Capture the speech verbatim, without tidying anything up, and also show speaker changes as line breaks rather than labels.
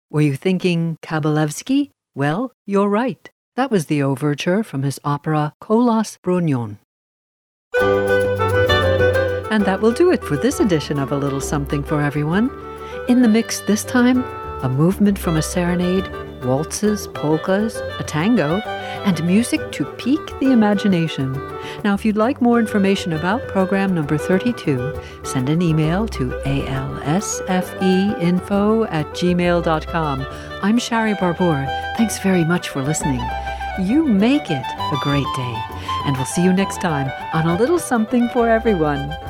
Were you thinking Kabalevsky? Well, you're right. That was the overture from his opera Kolos Brunyon. And that will do it for this edition of A Little Something for Everyone. In the mix this time, a movement from a serenade, waltzes, polkas, a tango, and music to pique the imagination. Now, if you'd like more information about program number thirty-two, send an email to a l s f e info at gmail dot com. I'm Shari Barbour. Thanks very much for listening. You make it a great day, and we'll see you next time on A Little Something for Everyone.